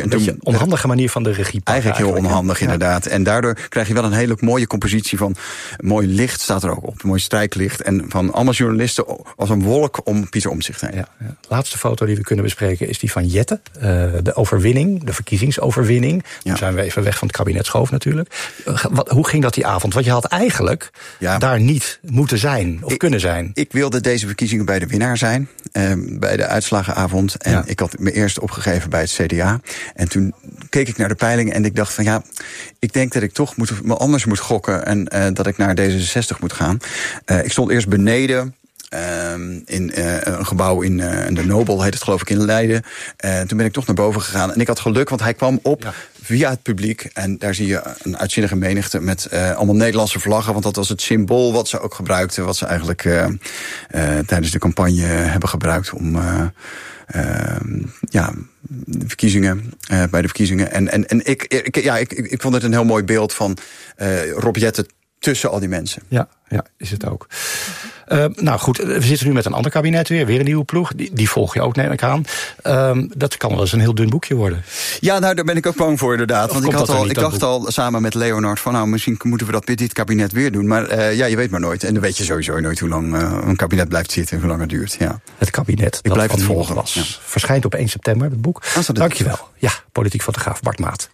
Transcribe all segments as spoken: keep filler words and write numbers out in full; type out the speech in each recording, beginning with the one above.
een beetje een onhandige manier van de regie. Eigenlijk heel onhandig, ja. inderdaad. En daardoor krijg je wel een hele mooie compositie van mooi licht staat er ook op, mooi strijklicht. En van allemaal journalisten als een wolk om Pieter Omtzigt heen. Ja, ja. Laatste foto die we kunnen bespreken is die van Jette. Uh, de overwinning, de verkiezingsoverwinning. Ja. Nu zijn we even weg van het kabinet Schoof natuurlijk. Uh, wat, hoe ging dat die avond? Want je had eigenlijk ja. daar niet moeten zijn of ik, kunnen zijn. Ik wilde deze verkiezingen bij de winnaar zijn. Uh, bij de uitslagenavond. En ja. ik had me eerst opgegeven bij het C D A. En toen keek ik naar de peilingen en ik dacht van ja, ik denk dat ik toch moet, me anders moet gokken en uh, dat ik naar D zesenzestig moet gaan. Uh, ik stond eerst beneden. Um, in uh, een gebouw in uh, de Nobel, heet het geloof ik, in Leiden. Uh, toen ben ik toch naar boven gegaan. En ik had geluk, want hij kwam op ja. via het publiek. En daar zie je een uitzinnige menigte met uh, allemaal Nederlandse vlaggen. Want dat was het symbool wat ze ook gebruikten. Wat ze eigenlijk uh, uh, tijdens de campagne hebben gebruikt om Uh, Uh, ja, de verkiezingen, uh, bij de verkiezingen. En, en, en ik, ik, ja, ik, ik vond het een heel mooi beeld van uh, Rob Jetten tussen al die mensen. Ja, ja, is het ook. Uh, nou goed, we zitten nu met een ander kabinet weer. Weer een nieuwe ploeg. Die, die volg je ook, neem ik aan. Uh, dat kan wel eens een heel dun boekje worden. Ja, nou, daar ben ik ook bang voor, inderdaad. Want ik, had al, ik dacht al samen met Leonard van nou, misschien moeten we dat met dit kabinet weer doen. Maar uh, ja, je weet maar nooit. En dan weet je sowieso nooit hoe lang uh, een kabinet blijft zitten en hoe lang het duurt. Ja. Het kabinet, ik blijf het volgen. Was. Ja. Verschijnt op één september, het boek. Dankjewel. Ja, politiek fotograaf Bart Maat.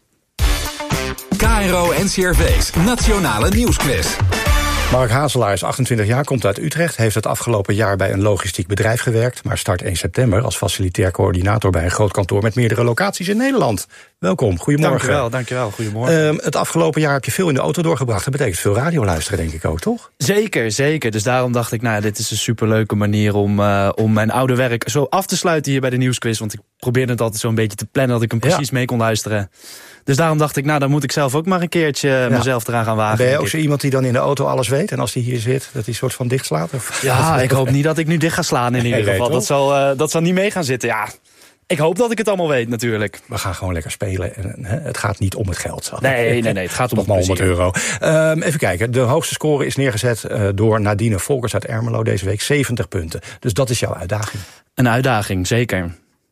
K R O N C R V's Nationale Nieuwsquiz. Mark Hazelaar is achtentwintig jaar, komt uit Utrecht. Heeft het afgelopen jaar bij een logistiek bedrijf gewerkt, maar start één september als facilitair coördinator bij een groot kantoor met meerdere locaties in Nederland. Welkom, goedemorgen. Dankjewel, dankjewel, goedemorgen. Uh, het afgelopen jaar heb je veel in de auto doorgebracht. Dat betekent veel radio luisteren, denk ik ook, toch? Zeker, zeker. Dus daarom dacht ik, nou, dit is een superleuke manier om, uh, om mijn oude werk zo af te sluiten hier bij de Nieuwsquiz. Want ik probeerde het altijd zo'n beetje te plannen dat ik hem precies ja. mee kon luisteren. Dus daarom dacht ik, nou, dan moet ik zelf ook maar een keertje ja. mezelf eraan gaan wagen. Ben je ook zo iemand die dan in de auto alles weet en als hij hier zit, dat hij soort van dichtslaat? Of? Ja, ik hoop niet dat ik nu dicht ga slaan in ieder geval. Dat zal, uh, dat zal niet mee gaan zitten, ja. Ik hoop dat ik het allemaal weet, natuurlijk. We gaan gewoon lekker spelen. En, hè, het gaat niet om het geld. Zo. Nee, nee, nee. Het gaat om nog maar honderd euro. Um, even kijken. De hoogste score is neergezet uh, door Nadine Volkers uit Ermelo deze week. zeventig punten. Dus dat is jouw uitdaging. Een uitdaging, zeker.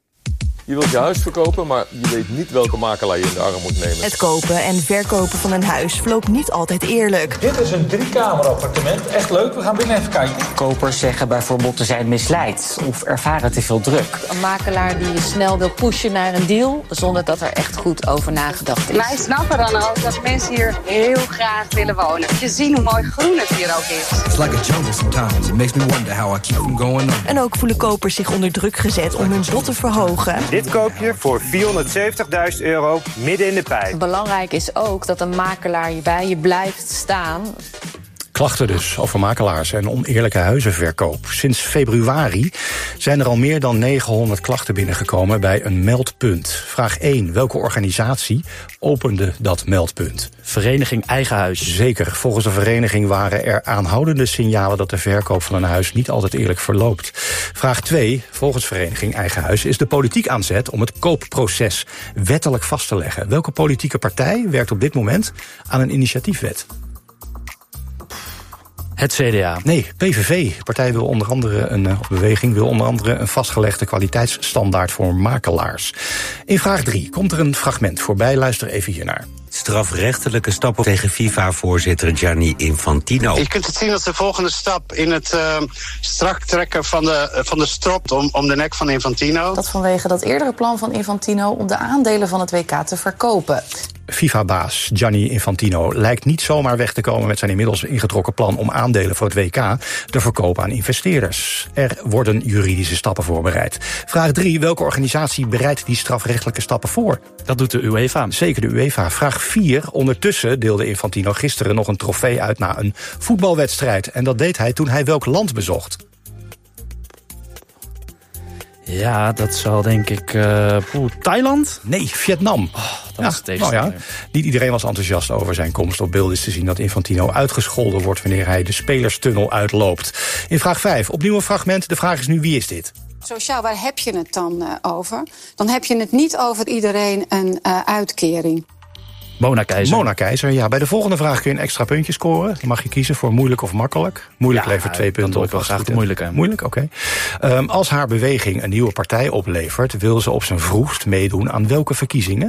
Je wilt je huis verkopen, maar je weet niet welke makelaar je in de arm moet nemen. Het kopen en verkopen van een huis verloopt niet altijd eerlijk. Dit is een driekamer appartement. Echt leuk, we gaan binnen even kijken. Kopers zeggen bijvoorbeeld te zijn misleid of ervaren te veel druk. Een makelaar die je snel wil pushen naar een deal zonder dat er echt goed over nagedacht is. Wij snappen dan ook dat mensen hier heel graag willen wonen. Je ziet hoe mooi groen het hier ook is. It's like a jungle sometimes. It makes me wonder how I keep from going on. En ook voelen kopers zich onder druk gezet om hun bod te verhogen. Dit koop je voor vierhonderdzeventigduizend euro midden in de pijp. Belangrijk is ook dat een makelaar bij je blijft staan. Klachten dus over makelaars en oneerlijke huizenverkoop. Sinds februari zijn er al meer dan negenhonderd klachten binnengekomen bij een meldpunt. Vraag één. Welke organisatie opende dat meldpunt? Vereniging Eigen Huis. Zeker. Volgens de vereniging waren er aanhoudende signalen dat de verkoop van een huis niet altijd eerlijk verloopt. Vraag twee. Volgens vereniging Eigen Huis is de politiek aan zet om het koopproces wettelijk vast te leggen. Welke politieke partij werkt op dit moment aan een initiatiefwet? Het C D A. Nee, P V V. De partij wil onder andere een uh, beweging wil onder andere een vastgelegde kwaliteitsstandaard voor makelaars. In vraag drie komt er een fragment voorbij. Luister even hiernaar. Strafrechtelijke stappen tegen FIFA-voorzitter Gianni Infantino. Je kunt het zien als de volgende stap in het uh, strak trekken van de, uh, van de strop om, om de nek van Infantino. Dat vanwege dat eerdere plan van Infantino om de aandelen van het W K te verkopen. FIFA-baas Gianni Infantino lijkt niet zomaar weg te komen met zijn inmiddels ingetrokken plan om aandelen voor het W K te verkopen aan investeerders. Er worden juridische stappen voorbereid. Vraag drie. Welke organisatie bereidt die strafrechtelijke stappen voor? Dat doet de UEFA. Zeker de UEFA. Vraag vier. Ondertussen deelde Infantino gisteren nog een trofee uit na een voetbalwedstrijd. En dat deed hij toen hij welk land bezocht? Ja, dat zal denk ik uh, poeh, Thailand? Nee, Vietnam. Oh, dat ja, was het nou ja, niet iedereen was enthousiast over zijn komst. Op beeld is te zien dat Infantino uitgescholden wordt wanneer hij de spelerstunnel uitloopt. In vraag vijf, opnieuw een fragment. De vraag is nu, wie is dit? Sociaal, waar heb je het dan uh, over? Dan heb je het niet over iedereen een uh, uitkering. Mona Keizer. Mona Keizer, ja. Bij de volgende vraag kun je een extra puntje scoren. Dan mag je kiezen voor moeilijk of makkelijk. Moeilijk ja, levert twee punten op. Ik wel graag de moeilijke. Moeilijk, oké. Okay. Um, als haar beweging een nieuwe partij oplevert, wil ze op zijn vroegst meedoen aan welke verkiezingen?